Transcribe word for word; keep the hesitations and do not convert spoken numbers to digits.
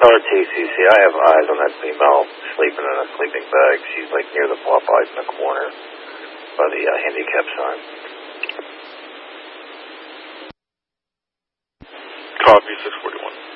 R T C C, I have eyes on that female sleeping in a sleeping bag. She's like near the Popeyes in the corner by the uh, handicap sign. Copy, six forty-one.